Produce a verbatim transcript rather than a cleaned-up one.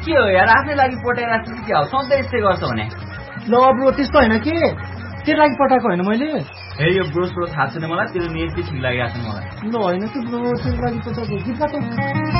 के हो यार आफ्नै लागि पटाइरहेको छु के हो सधैँ यस्तै गर्छ भने ल ब्रो त्यस्तो होइन के तेरो लागि पटाएको होइन मैले हे यो ब्रो स्रो थाहा छैन मलाई तेरो नियत चाहिँ ठिक लागिरहेको छ मलाई ल होइन त्यो ब्रो तेरो लागि पटाएको गीत गा त